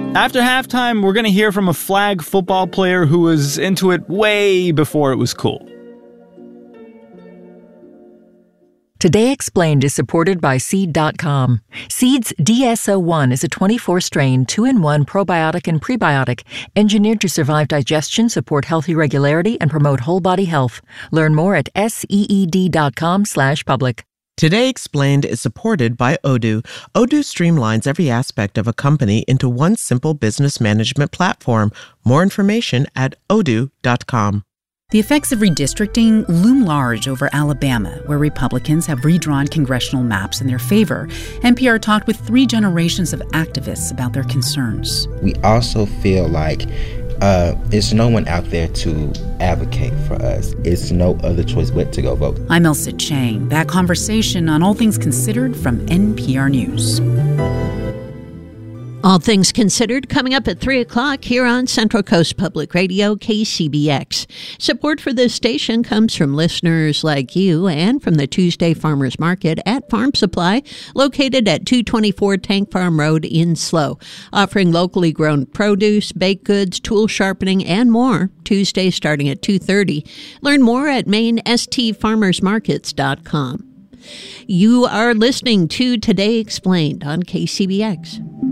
After halftime, we're going to hear from a flag football player who was into it way before it was cool. Today Explained is supported by Seed.com. Seed's DSO1 is a 24-strain, 2-in-1 probiotic and prebiotic engineered to survive digestion, support healthy regularity, and promote whole-body health. Learn more at seed.com/public. Today Explained is supported by Odoo. Odoo streamlines every aspect of a company into one simple business management platform. More information at odoo.com. The effects of redistricting loom large over Alabama, where Republicans have redrawn congressional maps in their favor. NPR talked with 3 generations of activists about their concerns. We also feel like there's no one out there to advocate for us. It's no other choice but to go vote. I'm Elsa Chang. That conversation on All Things Considered from NPR News. All Things Considered coming up at 3 o'clock here on Central Coast Public Radio, KCBX. Support for this station comes from listeners like you and from the Tuesday Farmers Market at Farm Supply, located at 224 Tank Farm Road in SLO, offering locally grown produce, baked goods, tool sharpening, and more. Tuesday starting at 2:30. Learn more at mainstfarmersmarkets.com. You are listening to Today Explained on KCBX.